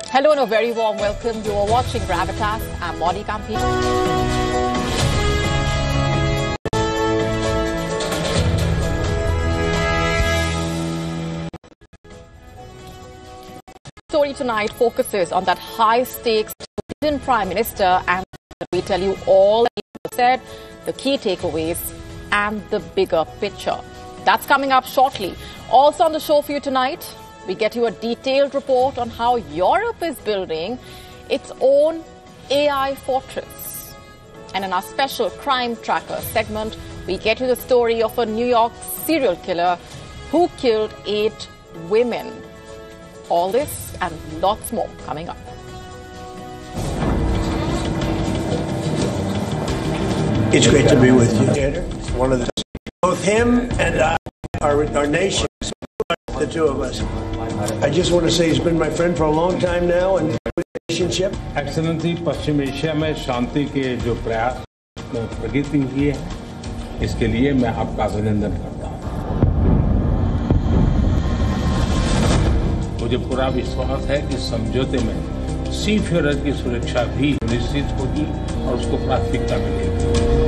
Hello and a very warm welcome. You are watching Gravitas. I'm Modi Kampi. Story tonight focuses on that high-stakes Indian Prime Minister, and we tell you all he said, the key takeaways, and the bigger picture. That's coming up shortly. Also on the show for you tonight, we get you a detailed report on how Europe is building its own AI fortress. And in our special Crime Tracker segment, we get you the story of a New York serial killer who killed 8 women. All this and lots more coming up. It's great to be with you, Gator. One of the both him and I, our nation, the two of us. I just want to say he's been my friend for a long time now, and relationship. Excellency, Paschim Asia में शांति के जो प्रयास में प्रगति हुई है, इसके लिए मैं आपका अभिनंदन करता हूं। मुझे पूरा विश्वास है कि समझौते में सीफेरर की सुरक्षा भी निश्चित होगी और उसको प्राथमिकता मिलेगी।